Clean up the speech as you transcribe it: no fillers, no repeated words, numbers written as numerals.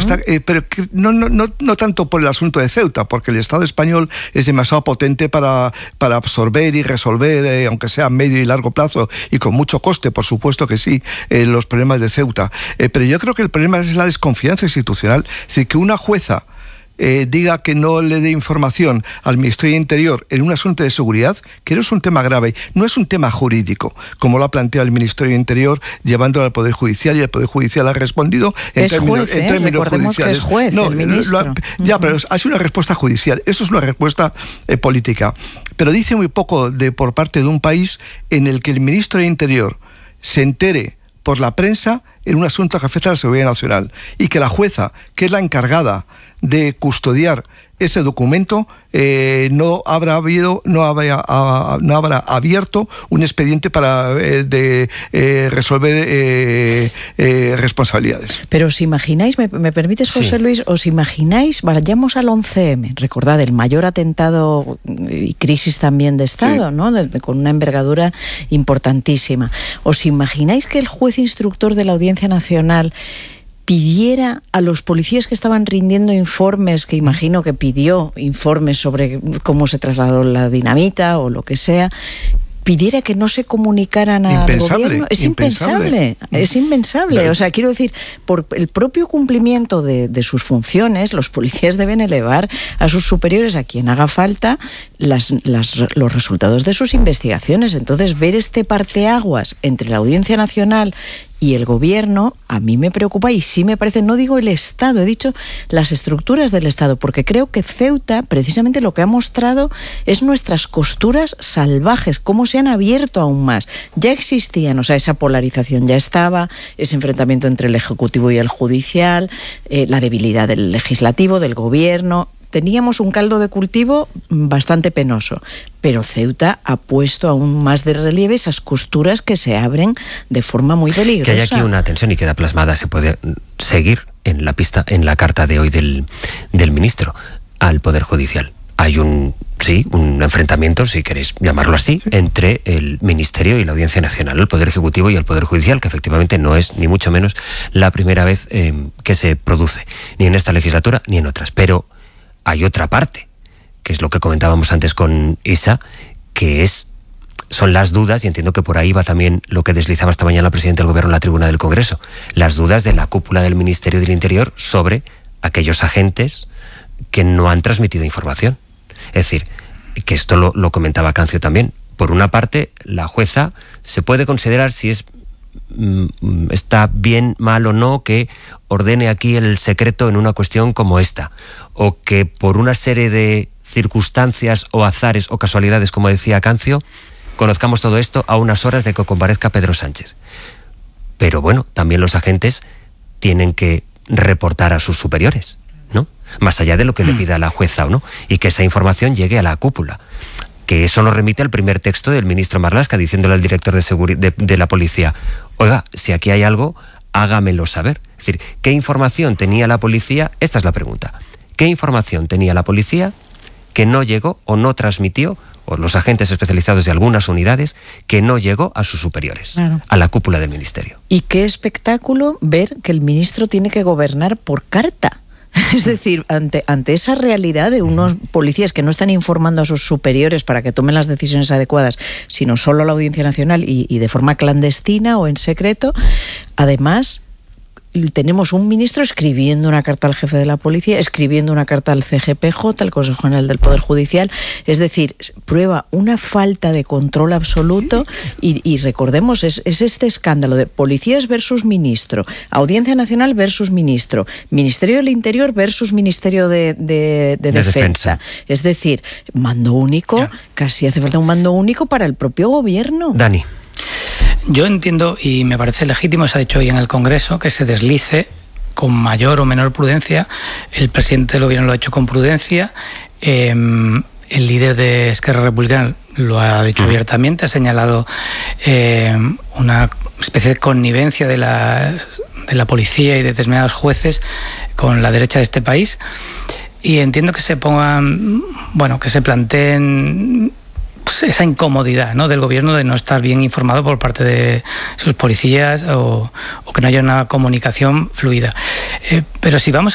pero no tanto por el asunto de Ceuta, porque el Estado español es demasiado potente para absorber y resolver, aunque sea a medio y largo plazo, y con mucho coste, por supuesto que sí, los problemas de Ceuta. Pero yo creo que el problema es la desconfianza institucional. Es decir, que una jueza diga que no le dé información al Ministerio de Interior en un asunto de seguridad, que no es un tema grave, no es un tema jurídico, como lo ha planteado el Ministerio de Interior, llevándolo al Poder Judicial, y el Poder Judicial ha respondido en términos recordemos judiciales. Que es juez, el ministro. Pero ha sido una respuesta judicial, eso es una respuesta política. Pero dice muy poco por parte de un país en el que el Ministro de Interior se entere por la prensa en un asunto que afecta a la seguridad nacional, y que la jueza, que es la encargada de custodiar ese documento, no habrá abierto un expediente para resolver responsabilidades. Pero os imagináis, ¿me permites, José Luis? ¿Os imagináis, vayamos al 11M, recordad, el mayor atentado y crisis también de Estado, ¿no? Con una envergadura importantísima. ¿Os imagináis que el juez instructor de la Audiencia Nacional pidiera a los policías que estaban rindiendo informes, que imagino que pidió informes sobre cómo se trasladó la dinamita o lo que sea, pidiera que no se comunicaran al gobierno? Es impensable. O sea, quiero decir, por el propio cumplimiento de sus funciones, los policías deben elevar a sus superiores, a quien haga falta, los resultados de sus investigaciones. Entonces, ver este parteaguas entre la Audiencia Nacional y el gobierno, a mí me preocupa, y sí me parece, no digo el Estado, he dicho las estructuras del Estado, porque creo que Ceuta, precisamente lo que ha mostrado es nuestras costuras salvajes, cómo se han abierto aún más. Ya existían, o sea, esa polarización ya estaba, ese enfrentamiento entre el Ejecutivo y el Judicial, la debilidad del Legislativo, del Gobierno. Teníamos un caldo de cultivo bastante penoso, pero Ceuta ha puesto aún más de relieve esas costuras que se abren de forma muy peligrosa. Que hay aquí una tensión y queda plasmada, se puede seguir en la pista, en la carta de hoy del ministro al Poder Judicial. Hay un enfrentamiento, si queréis llamarlo así, entre el Ministerio y la Audiencia Nacional, el Poder Ejecutivo y el Poder Judicial, que efectivamente no es ni mucho menos la primera vez que se produce, ni en esta legislatura ni en otras. Pero hay otra parte, que es lo que comentábamos antes con Isa, que son las dudas, y entiendo que por ahí va también lo que deslizaba esta mañana el presidente del Gobierno en la tribuna del Congreso, las dudas de la cúpula del Ministerio del Interior sobre aquellos agentes que no han transmitido información. Es decir, que esto lo comentaba Cancio también. Por una parte, la jueza se puede considerar si está bien, mal o no que ordene aquí el secreto en una cuestión como esta, o que por una serie de circunstancias o azares o casualidades, como decía Cancio, conozcamos todo esto a unas horas de que comparezca Pedro Sánchez. Pero bueno, también los agentes tienen que reportar a sus superiores, ¿no? Más allá de lo que le pida la jueza o no, y que esa información llegue a la cúpula. Que eso nos remite al primer texto del ministro Marlaska, diciéndole al director de la policía: oiga, si aquí hay algo, hágamelo saber. Es decir, ¿qué información tenía la policía? Esta es la pregunta. ¿Qué información tenía la policía que no llegó o no transmitió, o los agentes especializados de algunas unidades, que no llegó a sus superiores, claro, a la cúpula del ministerio? Y qué espectáculo ver que el ministro tiene que gobernar por carta. Es decir, ante esa realidad de unos policías que no están informando a sus superiores para que tomen las decisiones adecuadas, sino solo a la Audiencia Nacional y de forma clandestina o en secreto, además tenemos un ministro escribiendo una carta al jefe de la policía, escribiendo una carta al CGPJ, al Consejo General del Poder Judicial. Es decir, prueba una falta de control absoluto y recordemos, es este escándalo de policías versus ministro, Audiencia Nacional versus ministro, Ministerio del Interior versus Ministerio de Defensa. Es decir, mando único, casi hace falta un mando único para el propio gobierno. Dani. Yo entiendo, y me parece legítimo, se ha dicho hoy en el Congreso, que se deslice con mayor o menor prudencia. El presidente del Gobierno lo ha hecho con prudencia. El líder de Esquerra Republicana lo ha dicho abiertamente, ha señalado una especie de connivencia de la policía y de determinados jueces con la derecha de este país. Y entiendo que se pongan, que se planteen esa incomodidad, ¿no?, del gobierno de no estar bien informado por parte de sus policías o que no haya una comunicación fluida. Pero si vamos